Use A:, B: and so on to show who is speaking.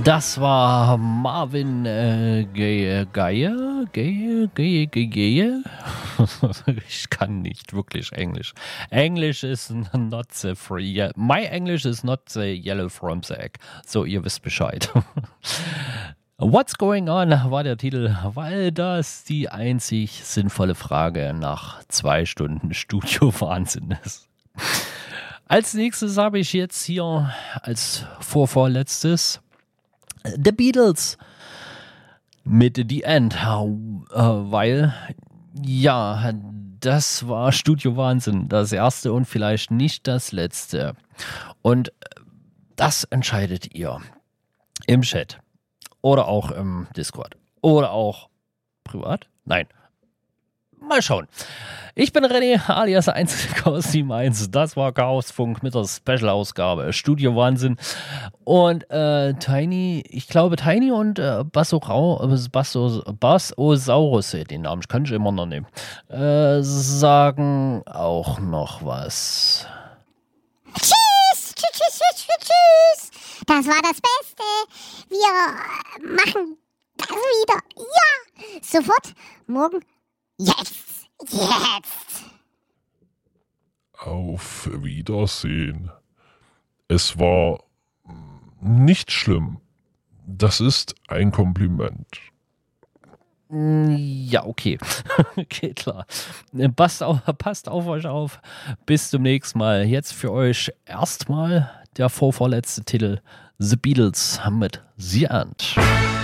A: Das war Marvin Gaye. Ich kann nicht wirklich Englisch. English is not the free. My English is not the yellow from the egg. So, ihr wisst Bescheid. What's going on war der Titel, weil das die einzig sinnvolle Frage nach 2 Stunden Studio-Wahnsinn ist. Als nächstes habe ich jetzt hier als vorvorletztes The Beatles mit The End, weil, ja, das war Studio-Wahnsinn, das erste und vielleicht nicht das letzte. Und das entscheidet ihr im Chat oder auch im Discord oder auch privat. Nein, mal schauen. Ich bin René, alias 1,71. Das war Chaosfunk mit der Special-Ausgabe Studio-Wahnsinn. Und Tiny, ich glaube Tiny und Bassosaurus, den Namen kann ich immer noch nehmen, sagen auch noch was.
B: Tschüss, tschüss, tschüss, tschüss, tschüss. Das war das Beste. Wir machen das wieder. Ja, sofort, morgen, jetzt. Jetzt!
C: Auf Wiedersehen. Es war nicht schlimm. Das ist ein Kompliment.
A: Ja, okay. Okay, klar. Passt auf euch auf. Bis zum nächsten Mal. Jetzt für euch erstmal der vorvorletzte Titel The Beatles mit The End.